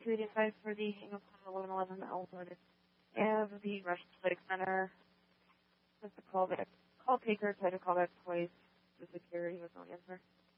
285 for the hang up on 1111 Elwood Ave, the Rush Civic Center. Just a call back. Call taker tried to call back twice. The security was no answer.